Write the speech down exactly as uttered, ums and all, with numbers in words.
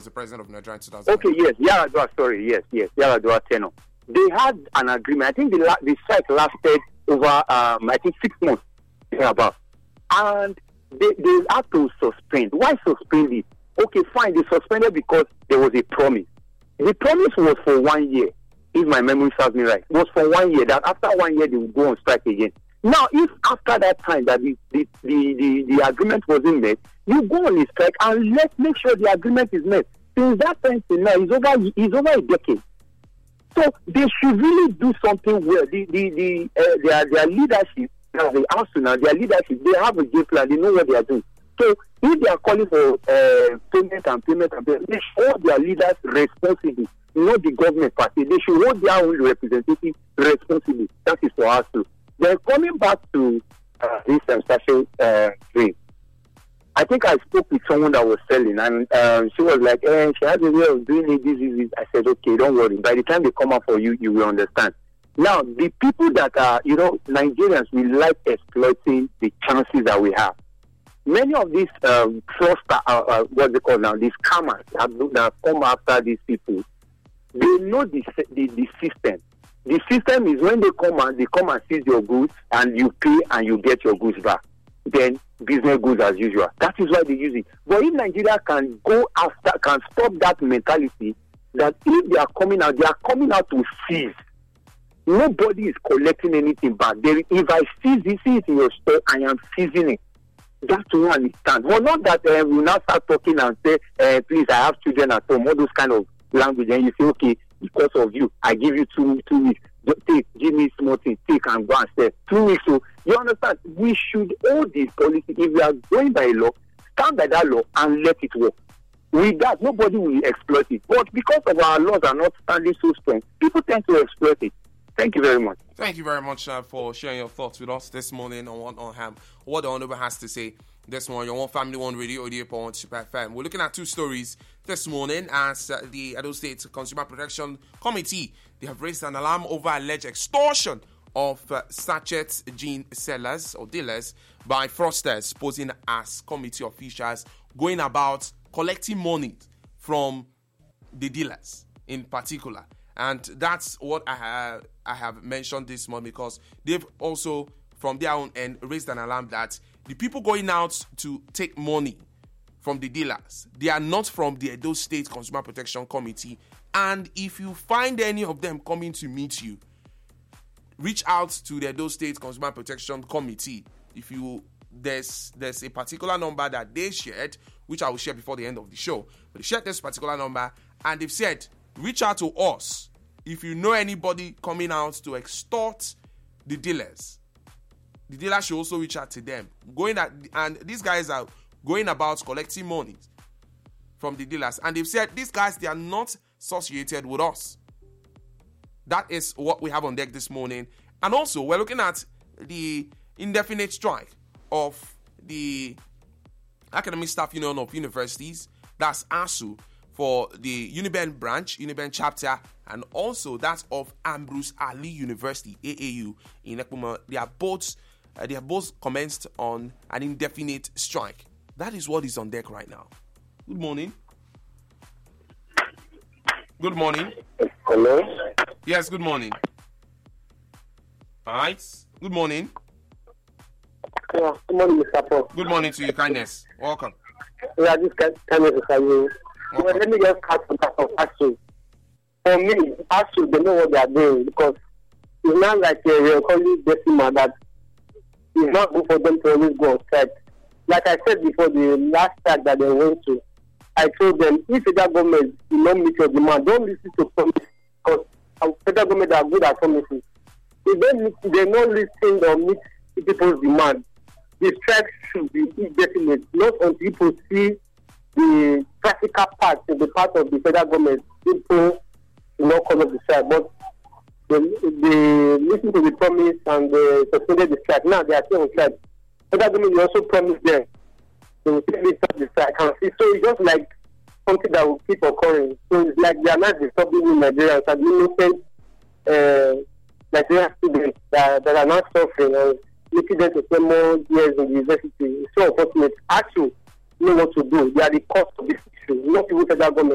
the president of Nigeria in two thousand. Okay, yes, Yar'Adua, sorry, yes, yes, Yar'Adua tenure. They had an agreement. I think the la- the strike lasted over, um, I think, six months, about, and they they had to suspend. Why suspend it? Okay, fine, they suspended because there was a promise. The promise was for one year, if my memory serves me right. It was for one year, that after one year they would go on strike again. Now, if after that time that the the, the, the, the agreement wasn't met, you go on a strike and let's make sure the agreement is met. Since that time till now, it's over, it's over a decade. So they should really do something well. The the the uh, their their leadership, now the Arsenal, their leadership, they have a game plan. They know what they are doing. So if they are calling for uh, payment and payment and payment, they should hold their leaders responsible, not the government party. They should hold their own representative responsible. That is for us too. Then coming back to uh, this um, sachet uh, drink, I think I spoke with someone that was selling, and um, she was like, eh, she has a way of doing it, this, this, this. I said, okay, don't worry. By the time they come out for you, you will understand. Now, the people that are, you know, Nigerians, we like exploiting the chances that we have. Many of these um, fraudsters, uh, uh, what they call now, these scammers that, that come after these people, they know the, the, the system. The system is when they come and they come and seize your goods, and you pay and you get your goods back. Then business goes as usual. That is why they use it. But if Nigeria can go after, can stop that mentality, that if they are coming out, they are coming out to seize. Nobody is collecting anything back. There, if I seize this, see it in your store, I am seizing it. That's to understand. Well, not that uh, we now start talking and say, uh, please, I have children at home, all those kind of language, and you say, okay, because of you, I give you two two weeks. Take, give me small thing, take and go and stay. Two weeks. So you understand? We should hold this policy. If we are going by law, stand by that law and let it work. With that, nobody will exploit it. But because of our laws are not standing so strong, people tend to exploit it. Thank you very much. Thank you very much uh, for sharing your thoughts with us this morning on what on ham. What the Honorable has to say this morning. Your One Family, One Radio, Audio on Super F M. We're looking at two stories this morning as uh, the Edo State Consumer Protection Committee, they have raised an alarm over alleged extortion of uh, sachet gin sellers or dealers by fraudsters posing as committee officials going about collecting money from the dealers in particular. And that's what I have, I have mentioned this morning, because they've also, from their own end, raised an alarm that the people going out to take money from the dealers, they are not from the Edo State Consumer Protection Committee. And if you find any of them coming to meet you, reach out to the Edo State Consumer Protection Committee. If you there's there's a particular number that they shared, which I will share before the end of the show. But they shared this particular number, and they've said, reach out to us if you know anybody coming out to extort the dealers. The dealer should also reach out to them. Going at, and these guys are going about collecting money from the dealers. And they've said, these guys, they are not associated with us. That is what we have on deck this morning. And also, we're looking at the indefinite strike of the Academic Staff Union of Universities. That's ASU, for the Uniben branch, Uniben chapter, and also that of Ambrose Ali University, A A U, in Ekpoma. They are both uh, they have both commenced on an indefinite strike. That is what is on deck right now. Good morning. Good morning. Hello? Yes, good morning. All right. Good morning. Yeah, good morning, Mister Paul. Good morning to you, kindness. Welcome. Yeah, this kind of you. Well, let me just start from that of ASU. For me, ASU, they know what they are doing, because it's not like a real colleague decimal that it's not good for them to always go on strike. Like I said before, the last strike that they went to, I told them, if federal government will not meet your demand, don't listen to promises, because federal government are good at promises. If they, they not listen or meet people's demand, the strike should be indefinite, not until people see the practical part in the part of the federal government. People will not come up the strike, but they, they listen to the promise and they suspended the strike. Now they are still on strike. Federal government also promised them they will take this up the strike. So it's just like something that will keep occurring. So it's like they are not disturbing Nigerians and innocent uh, Nigerian students that, that are not suffering and making them to spend more years in the university. It's so unfortunate. Actually, know what to do. They are the cause of this issue, not even federal government.